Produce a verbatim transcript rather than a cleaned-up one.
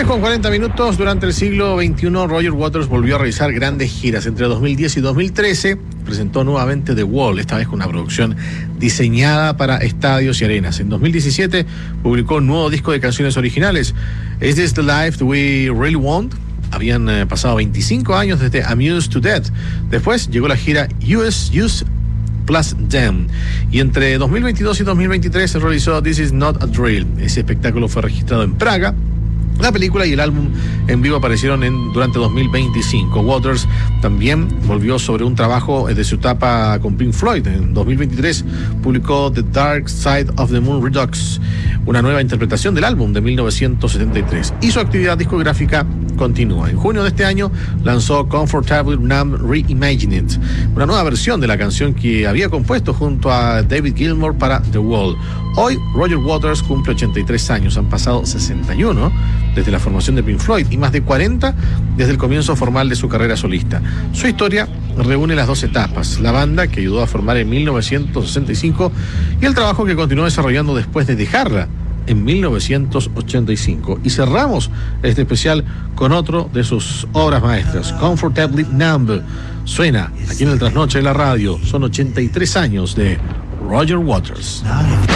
tres con cuarenta minutos. Durante el siglo veintiuno, Roger Waters volvió a realizar grandes giras. Entre dos mil diez y dos mil trece presentó nuevamente The Wall, esta vez con una producción diseñada para estadios y arenas. En dos mil diecisiete publicó un nuevo disco de canciones originales. ¿Is This the Life We Really Want? Habían eh, pasado veinticinco años desde Amused to Death. Después llegó la gira U S Use Plus Them. Y entre dos mil veintidós y dos mil veintitrés se realizó This Is Not a Drill. Ese espectáculo fue registrado en Praga. La película y el álbum en vivo aparecieron en, durante dos mil veinticinco. Waters también volvió sobre un trabajo de su etapa con Pink Floyd. En dos mil veintitrés publicó The Dark Side of the Moon Redux, una nueva interpretación del álbum de mil novecientos setenta y tres. Y su actividad discográfica continúa. En junio de este año lanzó Comfortably Numb Reimagined, una nueva versión de la canción que había compuesto junto a David Gilmour para The Wall. Hoy Roger Waters cumple ochenta y tres años, han pasado sesenta y uno desde la formación de Pink Floyd y más de cuarenta desde el comienzo formal de su carrera solista. Su historia reúne las dos etapas: la banda que ayudó a formar en mil novecientos sesenta y cinco y el trabajo que continuó desarrollando después de dejarla en mil novecientos ochenta y cinco. Y cerramos este especial con otro de sus obras maestras, Comfortably Numb. Suena aquí en el Trasnoche de la Radio. Son ochenta y tres años de Roger Waters.